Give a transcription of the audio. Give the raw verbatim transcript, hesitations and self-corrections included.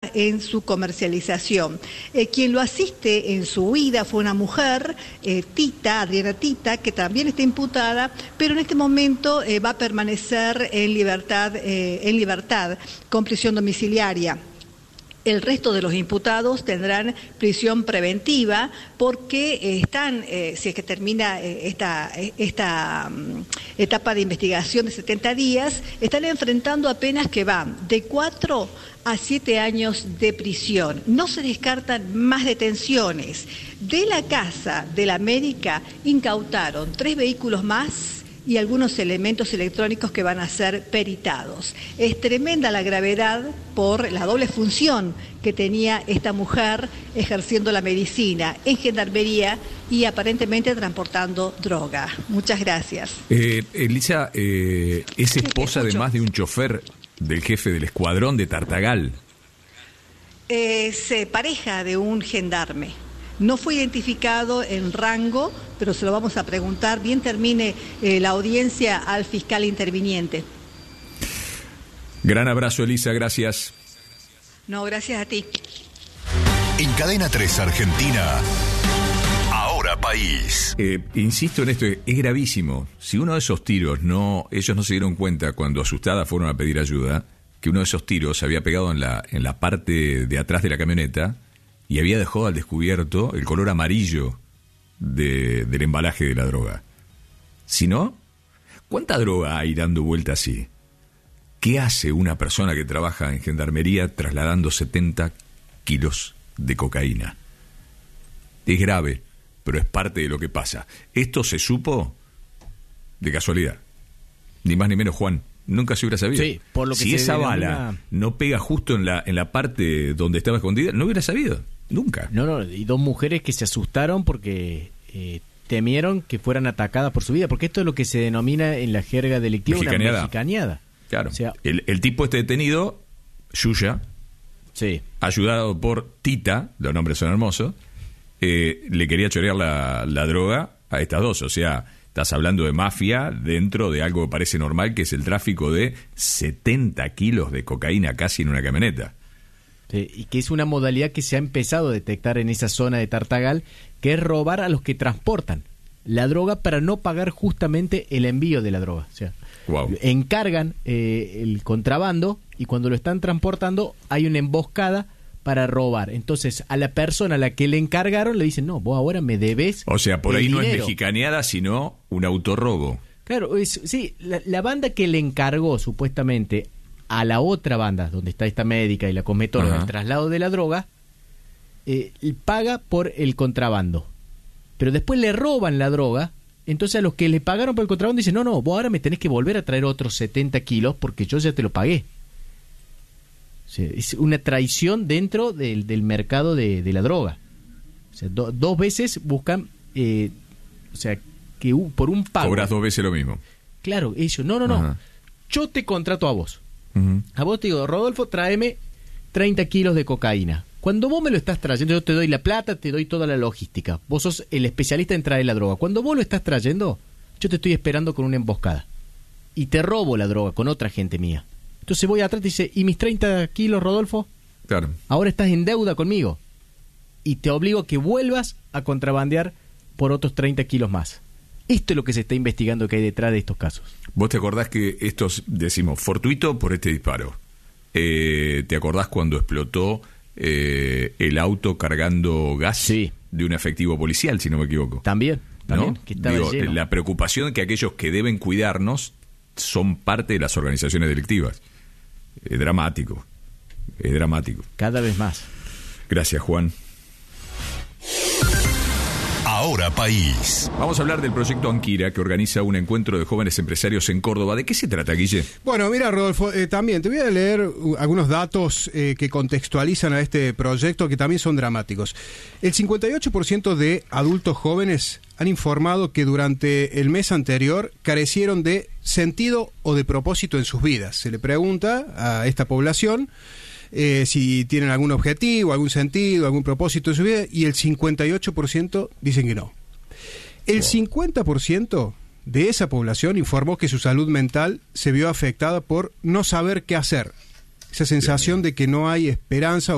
en su comercialización. Eh, quien lo asiste en su huida fue una mujer, eh, Tita, Adriana Tita, que también está imputada, pero en este momento eh, va a permanecer en libertad, eh, en libertad, con prisión domiciliaria. El resto de los imputados tendrán prisión preventiva porque eh, están, eh, si es que termina eh, esta, esta um, etapa de investigación de setenta días, están enfrentando apenas que van de cuatro a siete años de prisión. No se descartan más detenciones. De la casa de la médica incautaron tres vehículos más y algunos elementos electrónicos que van a ser peritados. Es tremenda la gravedad por la doble función que tenía esta mujer ejerciendo la medicina en gendarmería y aparentemente transportando droga. Muchas gracias. Eh, Elisa, eh, es esposa además de un chofer del jefe del escuadrón de Tartagal. Es eh, pareja de un gendarme. No fue identificado en rango, pero se lo vamos a preguntar, bien termine eh, la audiencia, al fiscal interviniente. Gran abrazo, Elisa, gracias. No, gracias a ti. En Cadena tres Argentina, Ahora País. Eh, insisto en esto, es gravísimo. Si uno de esos tiros, no, ellos no se dieron cuenta cuando asustadas fueron a pedir ayuda, que uno de esos tiros se había pegado en la, en la parte de atrás de la camioneta, y había dejado al descubierto el color amarillo de, del embalaje de la droga. Si no, ¿cuánta droga hay dando vuelta así? ¿Qué hace una persona que trabaja en gendarmería trasladando setenta kilos de cocaína? Es grave, pero es parte de lo que pasa. Esto se supo de casualidad. Ni más ni menos, Juan. Nunca se hubiera sabido. Sí, por lo que si se esa denomina... bala no pega justo en la, en la parte donde estaba escondida, no hubiera sabido. Nunca. No, no, y dos mujeres que se asustaron porque eh, temieron que fueran atacadas por su vida, porque esto es lo que se denomina en la jerga delictiva mexicaneada. Una mexicaneada. Claro. O sea, el, el tipo este detenido, Yuya, sí, ayudado por Tita, los nombres son hermosos, eh, le quería chorear la, la droga a estas dos. O sea, estás hablando de mafia dentro de algo que parece normal, que es el tráfico de setenta kilos de cocaína casi en una camioneta. Sí, y que es una modalidad que se ha empezado a detectar en esa zona de Tartagal, que es robar a los que transportan la droga para no pagar justamente el envío de la droga. O sea, wow. encargan eh, el contrabando y cuando lo están transportando hay una emboscada para robar. Entonces, a la persona a la que le encargaron le dicen, no, vos ahora me debes. O sea, por ahí dinero. No es mexicaneada, sino un autorrobo. Claro, es, sí, la, la banda que le encargó supuestamente a la otra banda, donde está esta médica y la cometora del traslado de la droga, eh, paga por el contrabando. Pero después le roban la droga, entonces a los que le pagaron por el contrabando dicen, no, no, vos ahora me tenés que volver a traer otros setenta kilos porque yo ya te lo pagué. O sea, es una traición dentro del, del mercado de, de la droga. O sea, do, dos veces buscan, eh, o sea, que uh, por un pago... Cobras dos veces lo mismo. Claro, ellos, no, no, no, Ajá. yo te contrato a vos. Uh-huh. A vos te digo, Rodolfo, tráeme treinta kilos de cocaína. Cuando vos me lo estás trayendo, yo te doy la plata, te doy toda la logística. Vos sos el especialista en traer la droga. Cuando vos lo estás trayendo, yo te estoy esperando con una emboscada. Y te robo la droga con otra gente mía. Entonces voy atrás y dice, ¿y mis treinta kilos, Rodolfo? Claro. Ahora estás en deuda conmigo. Y te obligo a que vuelvas a contrabandear por otros treinta kilos más. Esto es lo que se está investigando que hay detrás de estos casos. ¿Vos te acordás que estos, decimos, fortuito por este disparo? Eh, ¿Te acordás cuando explotó eh, el auto cargando gas sí. de un efectivo policial, si no me equivoco? También, también, ¿no? que estaba Digo, lleno. La preocupación de que aquellos que deben cuidarnos son parte de las organizaciones delictivas. Es dramático, es dramático. Cada vez más. Gracias, Juan. Ahora País. Vamos a hablar del proyecto Anquira, que organiza un encuentro de jóvenes empresarios en Córdoba. ¿De qué se trata, Guille? Bueno, mira, Rodolfo, eh, también te voy a leer uh, algunos datos eh, que contextualizan a este proyecto, que también son dramáticos. El cincuenta y ocho por ciento de adultos jóvenes han informado que durante el mes anterior carecieron de sentido o de propósito en sus vidas. Se le pregunta a esta población Eh, si tienen algún objetivo, algún sentido, algún propósito en su vida, y el cincuenta y ocho por ciento dicen que no. El cincuenta por ciento de esa población informó que su salud mental se vio afectada por no saber qué hacer. Esa sensación de que no hay esperanza